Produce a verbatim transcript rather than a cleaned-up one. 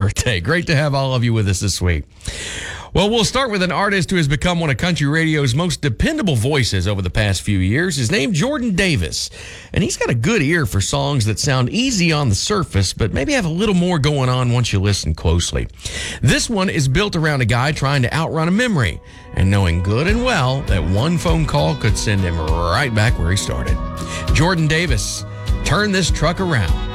birthday. Great to have all of you with us this week. Well, we'll start with an artist who has become one of country radio's most dependable voices over the past few years. His name's Jordan Davis, and he's got a good ear for songs that sound easy on the surface, but maybe have a little more going on once you listen closely. This one is built around a guy trying to outrun a memory and knowing good and well that one phone call could send him right back where he started. Jordan Davis, Turn This Truck Around.